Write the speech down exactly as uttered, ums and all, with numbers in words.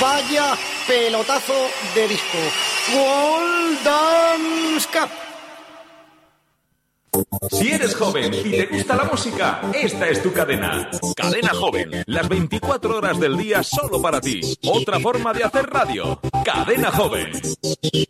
Vaya pelotazo de disco. World Dance Cup. Si eres joven y te gusta la música, esta es tu cadena. Cadena Joven, las veinticuatro horas del día solo para ti. Otra forma de hacer radio. Cadena Joven.